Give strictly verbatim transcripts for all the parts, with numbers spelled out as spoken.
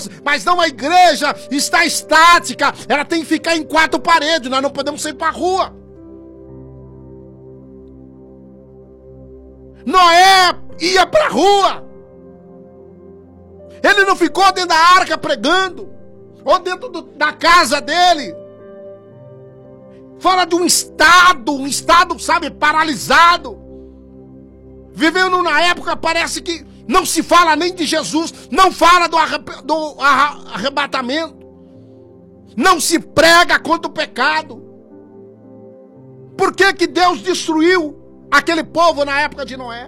pessoas, mas não, a igreja está estática, ela tem que ficar em quatro paredes, nós não podemos sair para a rua. Noé ia para a rua. Ele não ficou dentro da arca pregando, ou dentro do, da casa dele. Fala de um estado, um estado, sabe, paralisado. Vivendo na época, parece que não se fala nem de Jesus, não fala do, arre, do arrebatamento, não se prega contra o pecado. Por que que Deus destruiu aquele povo na época de Noé?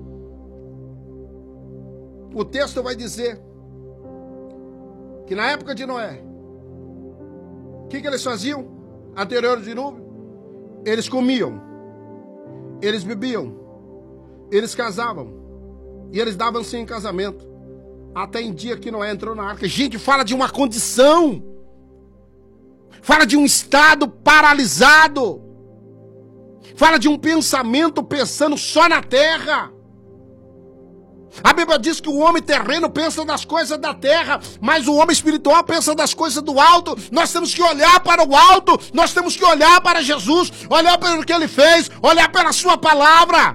O texto vai dizer que na época de Noé, o que que eles faziam? Anterior de dilúvio, eles comiam, eles bebiam, eles casavam, e eles davam-se em casamento, até em dia que Noé entrou na arca. Gente, fala de uma condição, fala de um estado paralisado, fala de um pensamento pensando só na terra. A Bíblia diz que o homem terreno pensa das coisas da terra, mas o homem espiritual pensa das coisas do alto. Nós temos que olhar para o alto, nós temos que olhar para Jesus, olhar para o que ele fez, olhar pela sua palavra.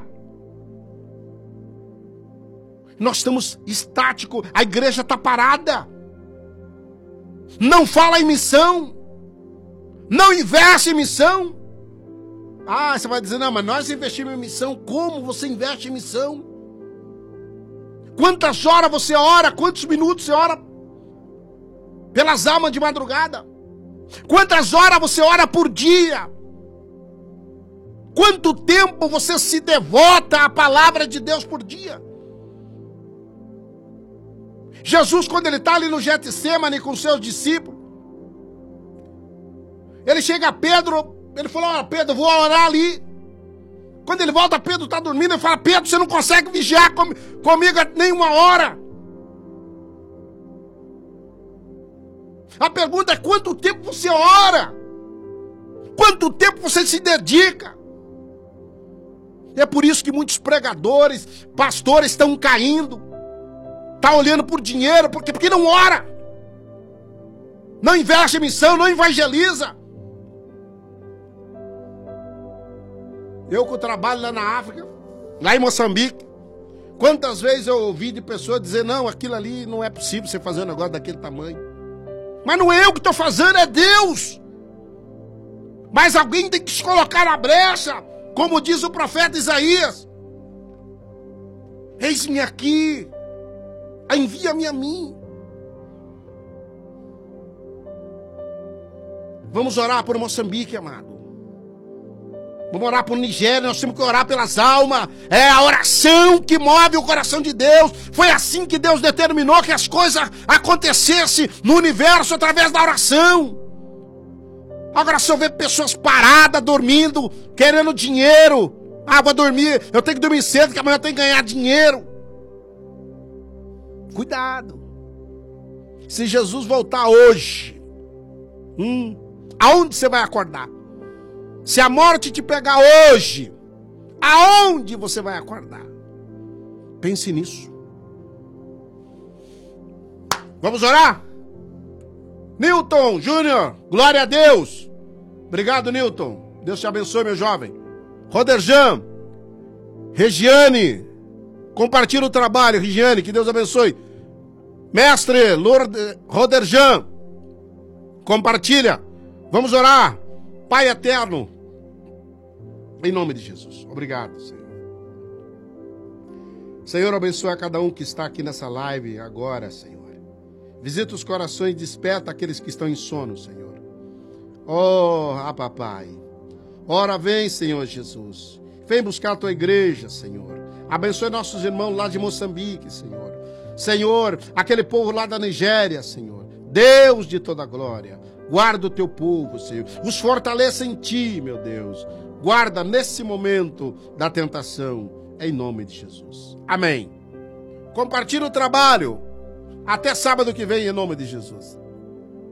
Nós estamos estáticos, a igreja está parada, não fala em missão, não investe em missão. Ah, você vai dizer, não, mas nós investimos em missão. Como você investe em missão? Quantas horas você ora? Quantos minutos você ora pelas almas de madrugada? Quantas horas você ora por dia? Quanto tempo você se devota à palavra de Deus por dia? Jesus, quando ele está ali no Getsemane com seus discípulos, ele chega a Pedro, ele falou, olha, Pedro, vou orar ali. Quando ele volta, Pedro está dormindo, ele fala, Pedro, você não consegue vigiar com, comigo nem uma hora. A pergunta é, quanto tempo você ora? Quanto tempo você se dedica? É por isso que muitos pregadores, pastores estão caindo. Está olhando por dinheiro, porque, porque não ora. Não investe em missão, não evangeliza. Eu que trabalho lá na África, lá em Moçambique, quantas vezes eu ouvi de pessoas dizer, não, aquilo ali não é possível você fazer um negócio daquele tamanho. Mas não é eu que estou fazendo, é Deus. Mas alguém tem que se colocar na brecha, como diz o profeta Isaías. Eis-me aqui, envia-me a mim. Vamos orar por Moçambique, amado. Vamos orar por Nigéria, nós temos que orar pelas almas. É a oração que move o coração de Deus. Foi assim que Deus determinou que as coisas acontecessem no universo através da oração. Agora se eu ver pessoas paradas, dormindo, querendo dinheiro. Ah, vou dormir, eu tenho que dormir cedo, que amanhã eu tenho que ganhar dinheiro. Cuidado. Se Jesus voltar hoje, hum, aonde você vai acordar? Se a morte te pegar hoje, aonde você vai acordar? Pense nisso. Vamos orar? Newton Júnior, glória a Deus. Obrigado, Newton. Deus te abençoe, meu jovem. Roderjan, Regiane, compartilha o trabalho, Regiane, que Deus abençoe. Mestre Lourdes, Roderjan, compartilha. Vamos orar. Pai eterno, em nome de Jesus, obrigado, Senhor. Senhor, abençoe a cada um que está aqui nessa live agora, Senhor. Visita os corações, desperta aqueles que estão em sono, Senhor. Oh, ah, papai. Ora, vem, Senhor Jesus. Vem buscar a tua igreja, Senhor. Abençoe nossos irmãos lá de Moçambique, Senhor. Senhor, aquele povo lá da Nigéria, Senhor. Deus de toda glória. Guarda o teu povo, Senhor. Os fortaleça em ti, meu Deus. Guarda nesse momento da tentação, em nome de Jesus. Amém. Compartilhe o trabalho. Até sábado que vem, em nome de Jesus.